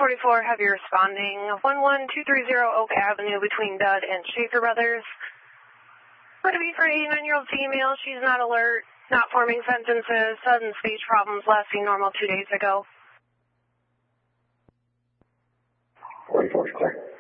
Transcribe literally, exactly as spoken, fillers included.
forty-four, heavy responding, one one two three zero Oak Avenue between Dud and Schaefer Brothers. Would it be for an eighty-nine-year-old female? She's not alert, not forming sentences, sudden speech problems lasting normal two days ago. forty-four is clear.